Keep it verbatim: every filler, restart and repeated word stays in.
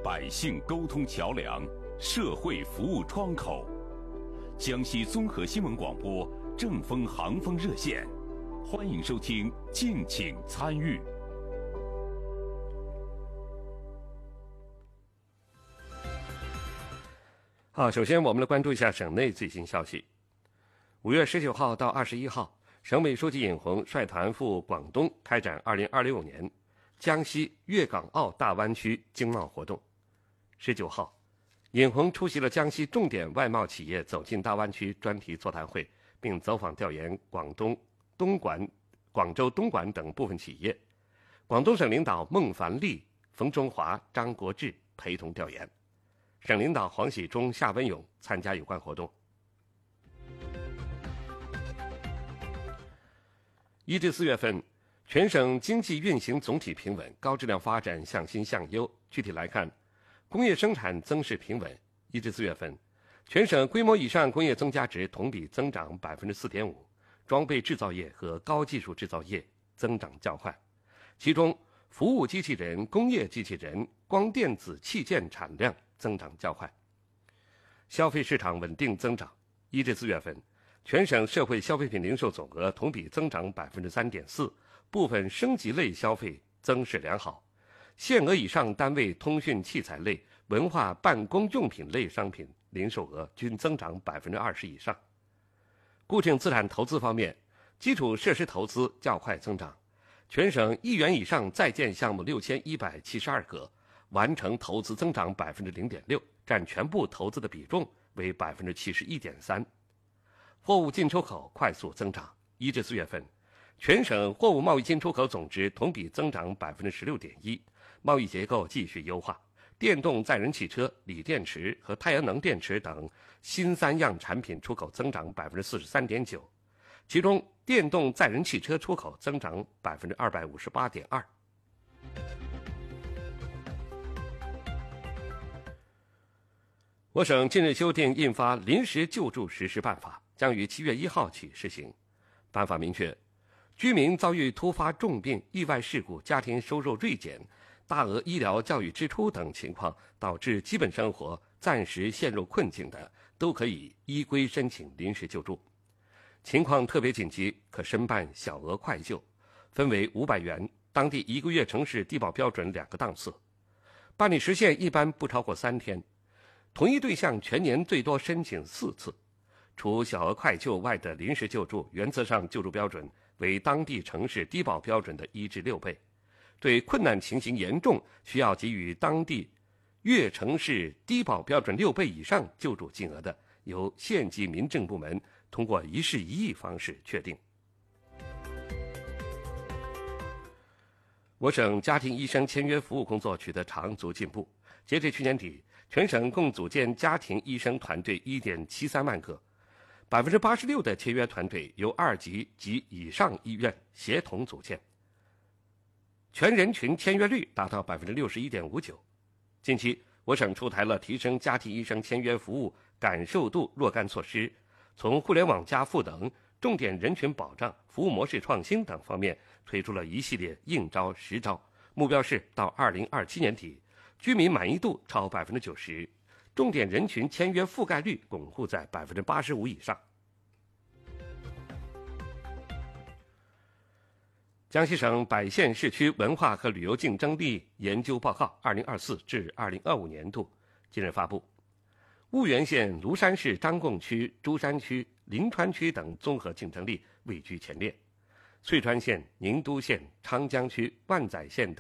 百姓沟通桥梁、社会服务窗口。江西综合新闻广播正风航风热线，欢迎收听，敬请参与。 好，首先我们来关注一下省内最新消息。五月十九号到二十一号，省委书记尹洪率团赴广东开展二零二六年江西粤港澳大湾区经贸活动。十九号，尹洪出席了江西重点外贸企业走进大湾区专题座谈会，并走访调研广东东莞、广州东莞等部分企业。广东省领导孟凡利、冯中华、张国志陪同调研。省领导黄喜忠、夏文勇参加有关活动。一至四月份，全省经济运行总体平稳，高质量发展向新向优。具体来看，工业生产增势平稳。一至四月份，全省规模以上工业增加值同比增长百分之四点五，装备制造业和高技术制造业增长较快。其中，服务机器人、工业机器人、光电子器件产量增长较快。消费市场稳定增长。一至四月份，全省社会消费品零售总额同比增长百分之三点四，部分升级类消费增势良好。限额以上单位通讯器材类、文化办公用品类商品零售额均增长百分之二十以上。固定资产投资方面，基础设施投资较快增长。全省亿元以上在建项目六千一百七十二个，完成投资增长百分之零点六，占全部投资的比重为百分之七十一点三。货物进出口快速增长。一至四月份，全省货物贸易进出口总值同比增长百分之十六点一，贸易结构继续优化。电动载人汽车、锂电池和太阳能电池等新三样产品出口增长百分之四十三点九，其中电动载人汽车出口增长百分之二百五十八点二。我省近日修订印发临时救助实施办法，将于七月一号起施行。办法明确，居民遭遇突发重病、意外事故、家庭收入锐减、大额医疗教育支出等情况导致基本生活暂时陷入困境的，都可以依规申请临时救助。情况特别紧急，可申办小额快救，分为五百元，当地一个月城市低保标准两个档次，办理时限一般不超过三天。同一对象全年最多申请四次。除小额快救外的临时救助，原则上救助标准为当地城市低保标准的一至六倍。对困难情形严重，需要给予当地粤城市低保标准六倍以上救助金额的，由县级民政部门通过一事一议方式确定。我省家庭医生签约服务工作取得长足进步。截至去年底，全省共组建家庭医生团队 一点七三万个，百分之八十六的签约团队由二级及以上医院协同组建，全人群签约率达到百分之六十一点五九。近期，我省出台了提升家庭医生签约服务感受度若干措施，从互联网加赋能、重点人群保障、服务模式创新等方面推出了一系列应招实招，目标是到二零二七年底，居民满意度超百分之九十，重点人群签约覆盖率巩固在百分之八十五以上。江西省百县市区文化和旅游竞争力研究报告二零二四至二零二五年度近日发布，婺源县庐山市张贡区、珠山区、临川区等综合竞争力位居前列，遂川县、宁都县、昌江区、万载县等